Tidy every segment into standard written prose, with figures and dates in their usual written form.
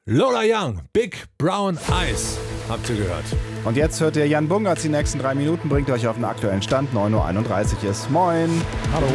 Lola Young, Big Brown Eyes, habt ihr gehört. Und jetzt hört ihr Jan Bungertz. Die nächsten 3 Minuten bringt euch auf den aktuellen Stand. 9.31 Uhr ist. Moin. Hallo.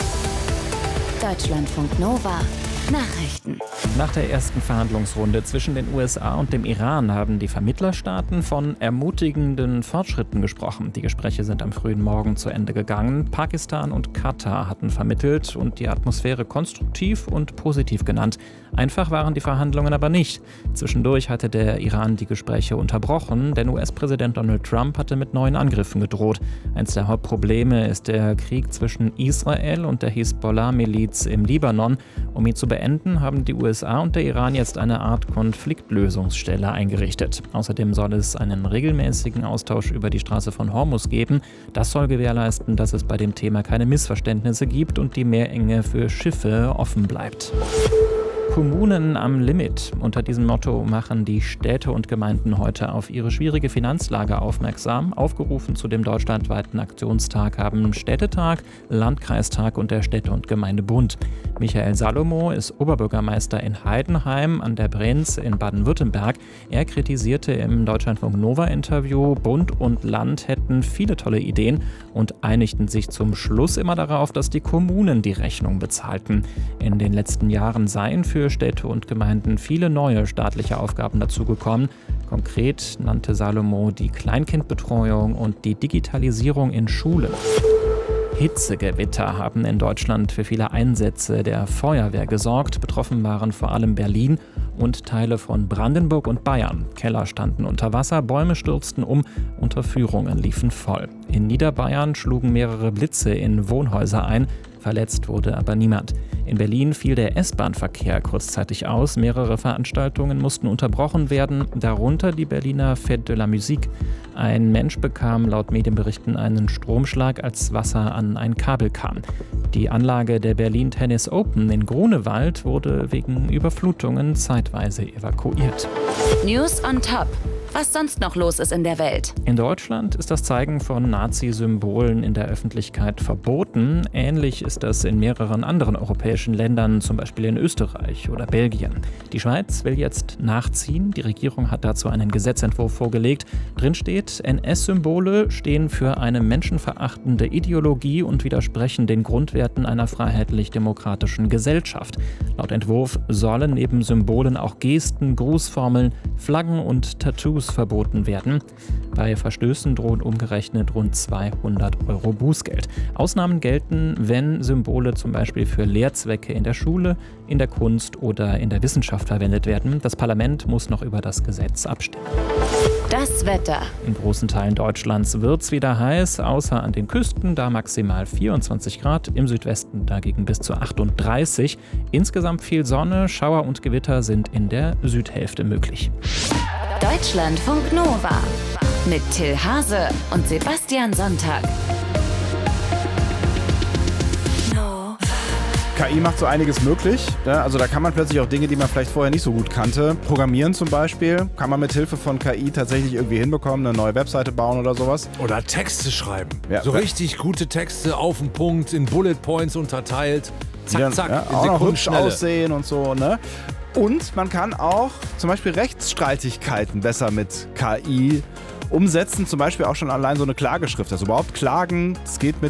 Deutschlandfunk Nova. Nachrichten. Nach der ersten Verhandlungsrunde zwischen den USA und dem Iran haben die Vermittlerstaaten von ermutigenden Fortschritten gesprochen. Die Gespräche sind am frühen Morgen zu Ende gegangen. Pakistan und Katar hatten vermittelt und die Atmosphäre konstruktiv und positiv genannt. Einfach waren die Verhandlungen aber nicht. Zwischendurch hatte der Iran die Gespräche unterbrochen, denn US-Präsident Donald Trump hatte mit neuen Angriffen gedroht. Eins der Hauptprobleme ist der Krieg zwischen Israel und der Hisbollah-Miliz im Libanon. Um ihn zu beenden, haben die USA und der Iran jetzt eine Art Konfliktlösungsstelle eingerichtet. Außerdem soll es einen regelmäßigen Austausch über die Straße von Hormuz geben. Das soll gewährleisten, dass es bei dem Thema keine Missverständnisse gibt und die Meerenge für Schiffe offen bleibt. Kommunen am Limit. Unter diesem Motto machen die Städte und Gemeinden heute auf ihre schwierige Finanzlage aufmerksam. Aufgerufen zu dem deutschlandweiten Aktionstag haben Städtetag, Landkreistag und der Städte- und Gemeindebund. Michael Salomo ist Oberbürgermeister in Heidenheim an der Brenz in Baden-Württemberg. Er kritisierte im Deutschlandfunk Nova-Interview, Bund und Land hätten viele tolle Ideen und einigten sich zum Schluss immer darauf, dass die Kommunen die Rechnung bezahlten. In den letzten Jahren seien für Städte und Gemeinden viele neue staatliche Aufgaben dazugekommen. Konkret nannte Salomo die Kleinkindbetreuung und die Digitalisierung in Schulen. Hitzegewitter haben in Deutschland für viele Einsätze der Feuerwehr gesorgt. Betroffen waren vor allem Berlin und Teile von Brandenburg und Bayern. Keller standen unter Wasser, Bäume stürzten um, Unterführungen liefen voll. In Niederbayern schlugen mehrere Blitze in Wohnhäuser ein. Verletzt wurde aber niemand. In Berlin fiel der S-Bahn-Verkehr kurzzeitig aus. Mehrere Veranstaltungen mussten unterbrochen werden, darunter die Berliner Fête de la Musique. Ein Mensch bekam laut Medienberichten einen Stromschlag, als Wasser an ein Kabel kam. Die Anlage der Berlin Tennis Open in Grunewald wurde wegen Überflutungen zeitweise evakuiert. News on Top. Was sonst noch los ist in der Welt. In Deutschland ist das Zeigen von Nazi-Symbolen in der Öffentlichkeit verboten. Ähnlich ist das in mehreren anderen europäischen Ländern, zum Beispiel in Österreich oder Belgien. Die Schweiz will jetzt nachziehen. Die Regierung hat dazu einen Gesetzentwurf vorgelegt. Drin steht, NS-Symbole stehen für eine menschenverachtende Ideologie und widersprechen den Grundwerten einer freiheitlich-demokratischen Gesellschaft. Laut Entwurf sollen neben Symbolen auch Gesten, Grußformeln, Flaggen und Tattoos verboten werden. Bei Verstößen drohen umgerechnet rund 200 € Bußgeld. Ausnahmen gelten, wenn Symbole zum Beispiel für Lehrzwecke in der Schule, in der Kunst oder in der Wissenschaft verwendet werden. Das Parlament muss noch über das Gesetz abstimmen. Das Wetter. In großen Teilen Deutschlands wird es wieder heiß, außer an den Küsten, da maximal 24 Grad, im Südwesten dagegen bis zu 38. Insgesamt viel Sonne, Schauer und Gewitter sind in der Südhälfte möglich. Deutschlandfunk Nova. Mit Till Hase und Sebastian Sonntag. KI macht so einiges möglich. Ja, also da kann man plötzlich auch Dinge, die man vielleicht vorher nicht so gut kannte. Programmieren zum Beispiel kann man mit Hilfe von KI tatsächlich irgendwie hinbekommen, eine neue Webseite bauen oder sowas. Oder Texte schreiben. Ja, so richtig gute Texte auf den Punkt, in Bullet Points unterteilt. Zack, zack, ja, in auch noch hübsch Sekundenschnelle. aussehen und so, ne? Und man kann auch zum Beispiel Rechtsstreitigkeiten besser mit KI umsetzen, zum Beispiel auch schon allein so eine Klageschrift. Also überhaupt Klagen, das geht mit